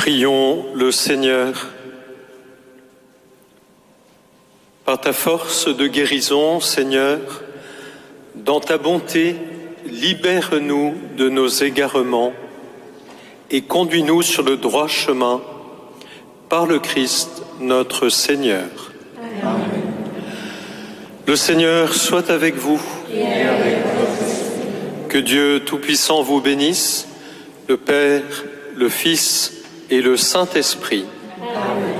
Prions le Seigneur. Par ta force de guérison, Seigneur, dans ta bonté, libère-nous de nos égarements et conduis-nous sur le droit chemin par le Christ notre Seigneur. Amen. Le Seigneur soit avec vous. Et avec votre esprit. Que Dieu Tout-Puissant vous bénisse, le Père, le Fils et le Saint-Esprit. Amen.